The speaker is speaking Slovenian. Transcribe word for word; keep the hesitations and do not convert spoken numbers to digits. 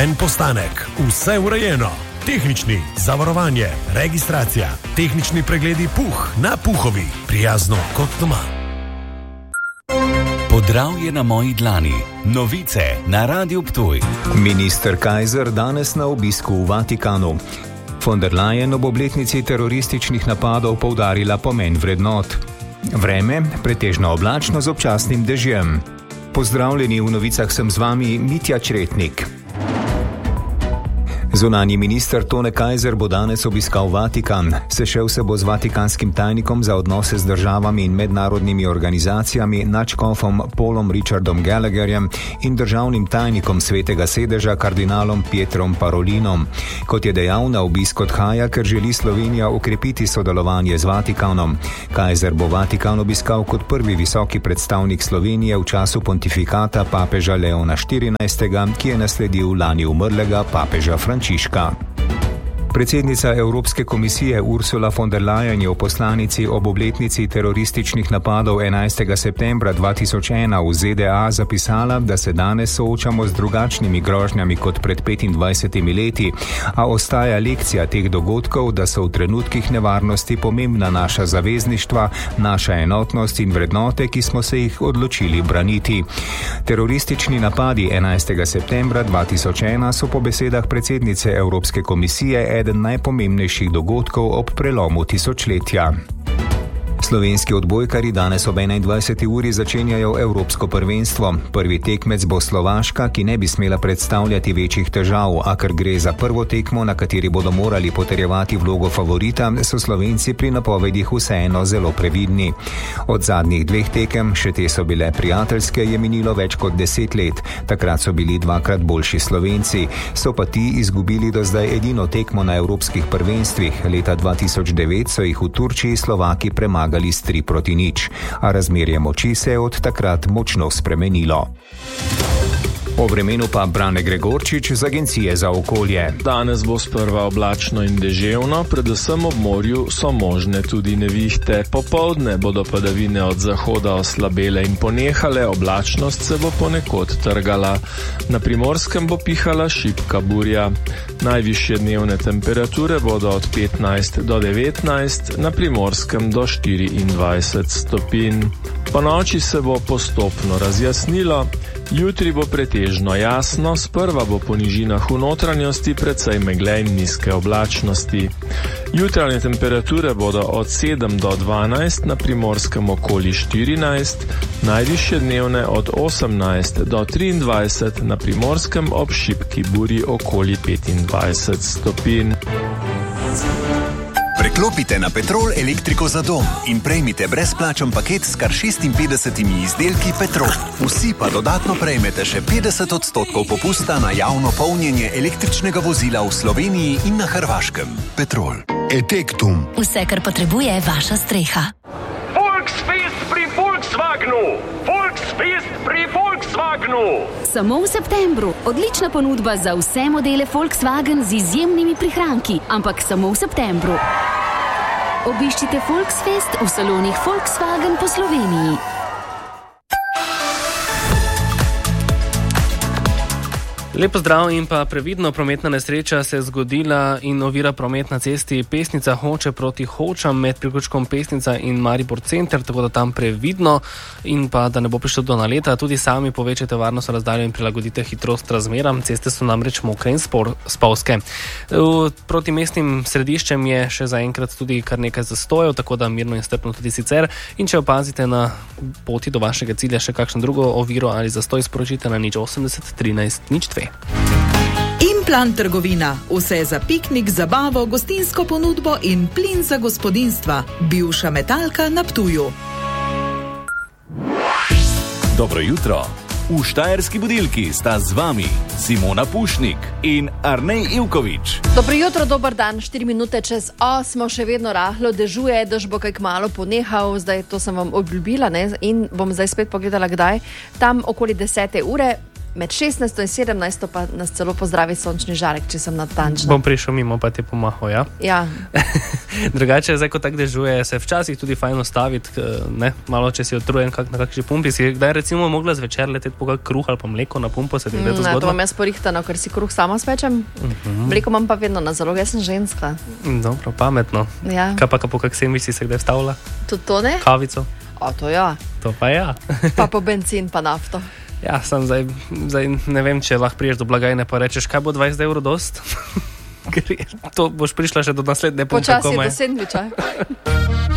En postanek, vse urejeno. Tehnični, zavarovanje, registracija, tehnični pregledi Puh na Puhovi. Prijazno kot doma. Podravje na moji dlani. Novice na Radiu Ptuj. Minister Kajzer danes na obisku v Vatikanu. Von der Leyen ob obletnici terorističnih napadov poudarila pomen vrednot. Vreme pretežno oblačno z občasnim dežjem. Pozdravljeni, v novicah sem z vami Mitja Čretnik. Zunanji minister Tone Kajzer bo danes obiskal Vatikan. Sešel se bo z vatikanskim tajnikom za odnose z državami in mednarodnimi organizacijami, nadškofom Paulom Richardom Gallagherjem in državnim tajnikom Svetega sedeža kardinalom Pietrom Parolinom. Kot je dejal, na obisk odhaja, ker želi Slovenija okrepiti sodelovanje z Vatikanom. Kajzer bo Vatikan obiskal kot prvi visoki predstavnik Slovenije v času pontifikata papeža Leona štirinajstega, ki je nasledil lani umrlega papeža Frančiška. Predsednica Evropske komisije Ursula von der Leyen je v poslanici ob obletnici terorističnih napadov enajstega septembra dva tisoč ena v Z D A zapisala, da se danes soočamo z drugačnimi grožnjami kot pred petindvajsetimi leti, a ostaja lekcija teh dogodkov, da so v trenutkih nevarnosti pomembna naša zavezništva, naša enotnost in vrednote, ki smo se jih odločili braniti. Teroristični napadi enajstega septembra dva tisoč ena so po besedah predsednice Evropske komisije eden najpomembnejših dogodkov ob prelomu tisočletja. Slovenski odbojkarji danes ob enaindvajseti uri začenjajo Evropsko prvenstvo. Prvi tekmec bo Slovaška, ki ne bi smela predstavljati večjih težav, a ker gre za prvo tekmo, na kateri bodo morali potrjevati vlogo favorita, so Slovenci pri napovedih vseeno zelo previdni. Od zadnjih dveh tekem, še te so bile prijateljske, je minilo več kot deset let. Takrat so bili dvakrat boljši Slovenci. So pa ti izgubili do zdaj edino tekmo na evropskih prvenstvih. Leta dva tisoč devet so jih v Turčiji Slovaki premagali s tri proti nič, a razmerje moči se je od takrat močno spremenilo. O vremenu pa Brane Gregorčič z Agencije za okolje. Danes bo sprva oblačno in deževno, predvsem ob morju so možne tudi nevihte. Popoldne bodo padavine od zahoda oslabele in ponehale, oblačnost se bo ponekod trgala. Na Primorskem bo pihala šibka burja. Najvišje dnevne temperature bodo od petnajst do devetnajst, na Primorskem do štiriindvajset stopinj. Po noči se bo postopno razjasnilo, jutri bo pretežno jasno, sprva bo po nižinah v notranjosti precej megle in nizke oblačnosti. Jutranje temperature bodo od sedem do dvanajst, na Primorskem okoli štirinajst, najvišje dnevne od osemnajst do triindvajset, na Primorskem ob šibki burji okoli petindvajset stopinj. Preklopite na Petrol elektriko za dom in prejmite brezplačen paket s kar šestinpetdesetimi izdelki Petrol. Vsi pa dodatno prejmete še petdeset odstotkov popusta na javno polnjenje električnega vozila v Sloveniji in na Hrvaškem. Petrol. Etektum. Vse, kar potrebuje vaša streha. Volksfest pri Volkswagenu! Volksfest pri Volkswagenu! Samo v septembru. Odlična ponudba za vse modele Volkswagen z izjemnimi prihranki, ampak samo v septembru. Obiščite Volksfest v salonih Volkswagen po Sloveniji. Lepo zdrav in pa previdno, prometna nesreča se je zgodila in ovira promet na cesti Pesnica Hoče proti Hočam med priključkom Pesnica in Maribor center, tako da tam previdno in pa da ne bo prišlo do naleta. Tudi sami povečajte varnost razdaljo in prilagodite hitrost razmeram, ceste so namreč mokre in spor, spolske. Proti mestnim središčem je še zaenkrat tudi kar nekaj zastojev, tako da mirno in strpno tudi sicer. In če opazite na poti do vašega cilja še kakšno drugo oviro ali zastoj, sporočite na nič osemdeset trinajst nič dve. Implant trgovina. Vse za piknik, zabavo, gostinsko ponudbo in plin za gospodinjstva. Bivša Metalka na Ptuju. Dobro jutro. V Štajerski budilki sta z vami Simona Pušnik in Arnej Ivkovič. Dobro jutro, dober dan. štiri minute čez osmo, še vedno rahlo dežuje, dež bo kaj kmalu ponehal, zdaj to sem vam obljubila, ne? In bom zdaj spet pogledala, kdaj. Tam okoli desete ure. med šestnajsto in sedemnajsto pa nas celo pozdravi sončni žarek, če sem natančna. Bom prišel mimo, pa ti pomahal, ja? Ja. Drugače, zdaj, ko tako dežuje, se včasih tudi fajn ostaviti, ne, malo, če si utrujen kak, na kakšni pumpi, si kdaj recimo mogla zvečer leteti po kak kruh ali pa mleko na pumpo, se ti gre to Ne, zgodno? to vam jaz porihtano, ker si kruh sama spečem. Mhm. Mleko imam pa vedno na zalog, jaz sem ženska. Dobro, pametno. Ja. Kaj pa, po kak sendvič si se kdaj vstavila? Tudi to ne? Kavico? O, to ja. To pa ja. Pa po benzin, pa nafto. Ja, sem zdaj, zdaj ne vem, če lahko priješ do blagajne pa rečeš, kaj bo dvajset evrov dost? Ker je- to boš prišla še do naslednje pumpe Počasi komaj. do sendviča.